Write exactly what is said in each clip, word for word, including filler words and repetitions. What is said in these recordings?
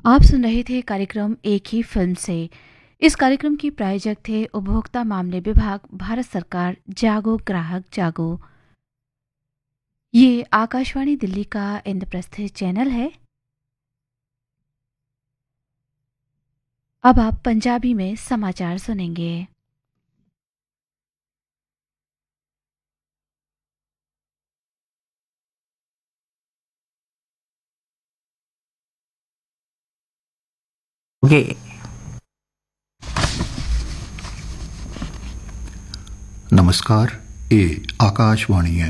आप सुन रहे थे कार्यक्रम एक ही फिल्म से। इस कार्यक्रम की प्रायोजक थे उपभोक्ता मामले विभाग, भारत सरकार। जागो ग्राहक जागो। ये आकाशवाणी दिल्ली का इंद्रप्रस्थ चैनल है। अब आप पंजाबी में समाचार सुनेंगे। ओके। नमस्कार, ये आकाशवाणी है।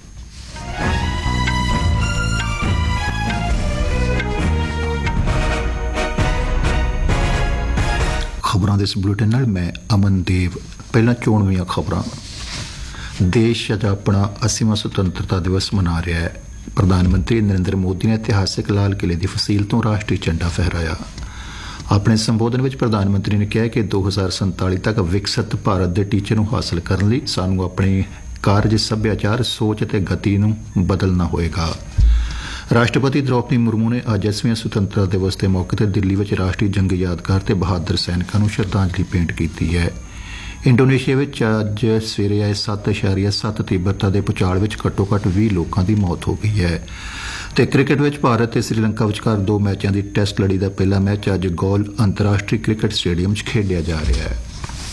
खबरों के इस बुलेटिन नाल मैं अमनदेव। पहला चोणवीं खबरां। देश अज अपना अस्सीवां सुतंत्रता दिवस मना रहा है। प्रधानमंत्री नरेंद्र मोदी ने इतिहासिक लाल किले की फसील तो राष्ट्रीय झंडा फहराया। अपने संबोधन में प्रधानमंत्री ने कहा कि दो हज़ार संताली तक विकसित भारत के टीचे को हासिल करने लिए सानू अपने कार्य सभ्याचार सोच ते गति को बदलना होएगा। राष्ट्रपति द्रौपदी मुर्मू ने अज अस्सीवें सुतंत्रता दिवस के मौके पर दिल्ली में राष्ट्रीय जंग यादगार ते बहादुर सैनिकों को श्रद्धांजलि भेंट की है। इंडोनेशिया में अज सवेरे आए सत्त इशारिया सत्त तीव्रता के भूचाल में घट्टो घट्ट बीस लोगों की मौत हो गई है। तो क्रिकेट में भारत ते श्रीलंका विचकार दो मैचों की टैस्ट लड़ी का पहला मैच अज गौल अंतरराष्ट्रीय क्रिकेट स्टेडियम खेडिया जा रहा है।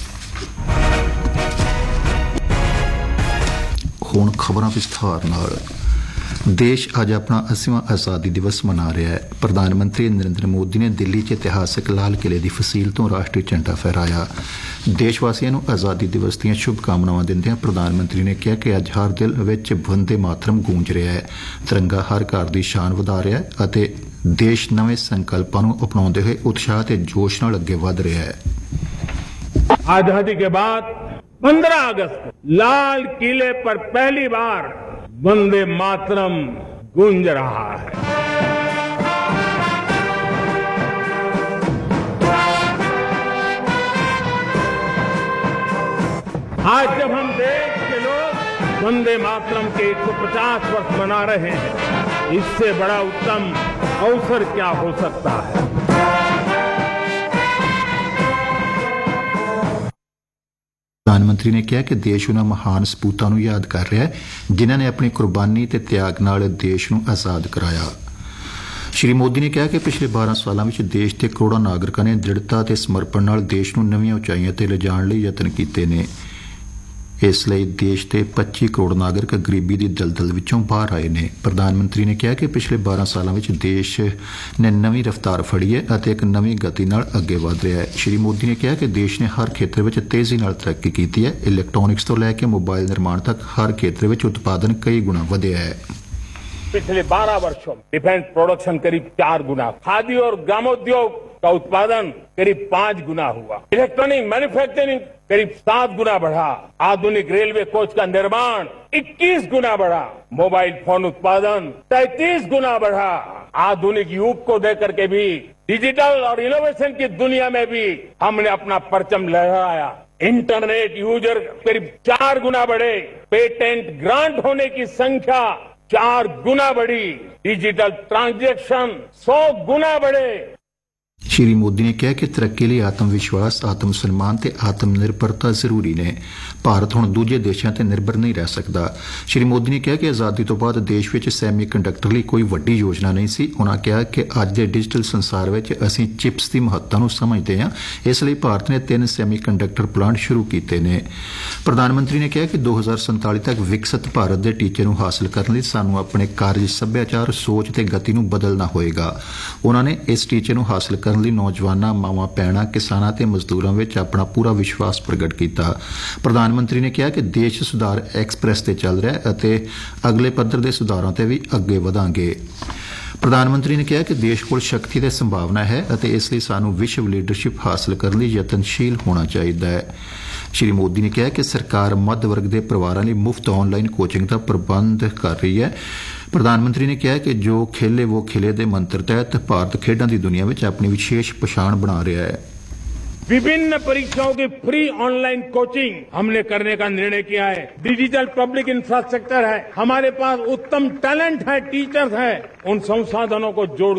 हुण खबरां विस्तार नाल। देश अज अपना अस्सीवां आज़ादी दिवस मना रहा है। प्रधानमंत्री नरेंद्र मोदी ने दिल्ली च इतिहासिक लाल किले की फसील तो राष्ट्रीय झंडा फहराया। देशवासियों को आज़ादी दिवस दी शुभकामनावां दिंदियां प्रधानमंत्री ने कहा कि अज हर दिल विच वंदे मातरम गूंज रहा है। तिरंगा हर घर की शान वधा रहा है अते देश नवे संकल्पां नूं अपनाउंदे होए उत्साह ते जोश नाल अगे वध रहा है। आजादी के बाद पंद्रह अगस्त को लाल किले पर पहली बार वंदे मातरम गूंज रहा है। आज जब हम देश के लोग वंदे मातरम के एक सौ पचास वर्ष मना रहे हैं, इससे बड़ा उत्तम अवसर क्या हो सकता है। प्रधानमंत्री ने कहा कि देश उन्हां महान सपूतां नूं याद कर रहा है जिन्हां ने अपनी कुर्बानी ते त्याग नाल देश नूं आज़ाद कराया। श्री मोदी ने कहा कि पिछले बारह सालों में देश के करोड़ों नागरिकों ने दृढ़ता ते समर्पण नाल देश नूं नवीं उचाइयां ते लिजाण लई यतन कीते ने। इसलिए देश के पच्ची करोड़ नागरिक गरीबी की दलदल विचों बाहर आए ने। प्रधानमंत्री ने कहा कि पिछले बारह सालों में देश ने नवीं रफ्तार फड़ी है और एक नवीं गति नाल अगे वध रहा है। श्री मोदी ने कहा कि देश ने हर खेत्र में तेजी नाल तरक्की की है। इलैक्ट्रॉनिक्स तो लैके मोबाइल निर्माण तक हर खेत्र में उत्पादन कई गुना वधिया है। पिछले बारह वर्षों में डिफेंस प्रोडक्शन करीब चार गुना, खादी और ग्रामोद्योग का उत्पादन करीब पांच गुना हुआ, इलेक्ट्रॉनिक मैन्युफैक्चरिंग करीब सात गुना बढ़ा, आधुनिक रेलवे कोच का निर्माण इक्कीस गुना बढ़ा, मोबाइल फोन उत्पादन तैंतीस गुना बढ़ा। आधुनिक युग को देकर के भी डिजिटल और इनोवेशन की दुनिया में भी हमने अपना परचम लहराया। इंटरनेट यूजर करीब चार गुना बढ़े, पेटेंट ग्रांट होने की संख्या चार गुना बढ़ी, डिजिटल ट्रांजैक्शन सौ गुना बढ़े। श्री मोदी ने कहा कि तरक्की लिए आत्मविश्वास, आत्म सम्मान ते आत्मनिर्भरता जरूरी ने। भारत हुण दूजे देशों ते निर्भर नहीं रह सकता। श्री मोदी ने कहा कि आज़ादी तो बाद देश में सैमी कंडक्टर लिए कोई वड्डी योजना नहीं सी। उन्होंने कहा कि अज के डिजिटल संसार में असीं चिप्स की महत्ता नूं समझते हैं, इसलिए भारत ने तीन सैमी कंडक्टर प्लांट शुरू किए ने। प्रधानमंत्री ने कहा कि दो हज़ार संताली तक विकसित भारत के टीचे को हासिल करने लिए सानू अपने कार्य सभ्याचार सोच ते गति को बदलना होएगा। उन्होंने इस टीचे को हासिल करने लिए नौजवानों, मावां, भैणां, किसानां ते मजदूरां विच अपना पूरा विश्वास प्रगट किया। प्रधानमंत्री ने कहा कि देश सुधार एक्सप्रैस ते चल रहा है अते अगले पद्धर के सुधारों ते भी अगे वधांगे। प्रधानमंत्री ने कहा कि देश कोल शक्ति ते संभावना है अते इसलिए सानू विश्व लीडरशिप हासिल करने लिए यतनशील होना चाहिए है। श्री मोदी ने कहा कि सरकार मध्य वर्ग के परिवारों लिए मुफ्त ऑनलाइन कोचिंग का प्रबंध कर रही है। प्रधानमंत्री ने कहा कि जो खेले वो खिले के मंत्र तहत भारत खेडों की दुनिया में अपनी विशेष पछाण बना रहा है। विभिन्न परीक्षाओं की फ्री ऑनलाइन कोचिंग हमने करने का निर्णय किया है। डिजिटल पब्लिक इंफ्रास्ट्रक्चर है, हमारे पास उत्तम टैलेंट है, टीचर्स हैं, उन संसाधनों को जोड़